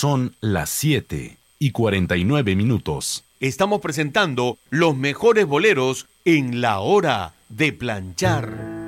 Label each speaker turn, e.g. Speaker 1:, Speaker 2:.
Speaker 1: Son las 7:49.
Speaker 2: Estamos presentando los mejores boleros en la hora de planchar.